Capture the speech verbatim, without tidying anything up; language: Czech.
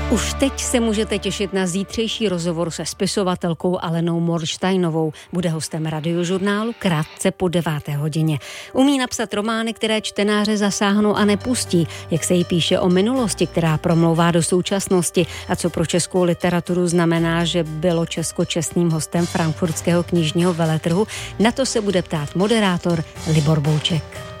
Už teď se můžete těšit na zítřejší rozhovor se spisovatelkou Alenou Morštajnovou. Bude hostem Radiožurnálu krátce po deváté hodině. Umí napsat romány, které čtenáře zasáhnou a nepustí. Jak se jí píše o minulosti, která promlouvá do současnosti a co pro českou literaturu znamená, že bylo Česko čestným hostem frankfurtského knižního veletrhu, na to se bude ptát moderátor Libor Bouček.